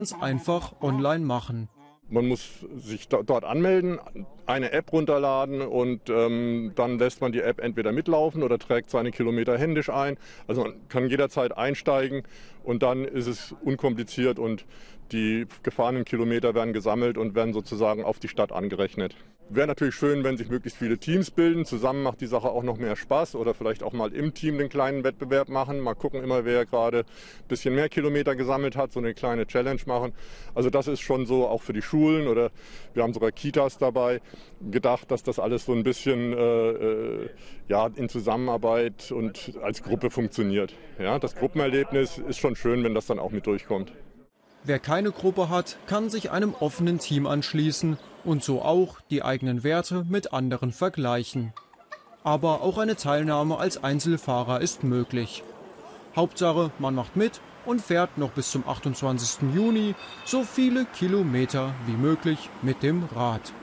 ganz einfach online machen. Man muss sich dort anmelden, eine App runterladen und dann lässt man die App entweder mitlaufen oder trägt seine Kilometer händisch ein. Also man kann jederzeit einsteigen und dann ist es unkompliziert und die gefahrenen Kilometer werden gesammelt und werden sozusagen auf die Stadt angerechnet. Wäre natürlich schön, wenn sich möglichst viele Teams bilden. Zusammen macht die Sache auch noch mehr Spaß oder vielleicht auch mal im Team den kleinen Wettbewerb machen. Mal gucken immer, wer gerade ein bisschen mehr Kilometer gesammelt hat, so eine kleine Challenge machen. Also das ist schon so auch für die Schulen oder wir haben sogar Kitas dabei gedacht, dass das alles so ein bisschen in Zusammenarbeit und als Gruppe funktioniert. Ja, das Gruppenerlebnis ist schon schön, wenn das dann auch mit durchkommt. Wer keine Gruppe hat, kann sich einem offenen Team anschließen und so auch die eigenen Werte mit anderen vergleichen. Aber auch eine Teilnahme als Einzelfahrer ist möglich. Hauptsache, man macht mit und fährt noch bis zum 28. Juni so viele Kilometer wie möglich mit dem Rad.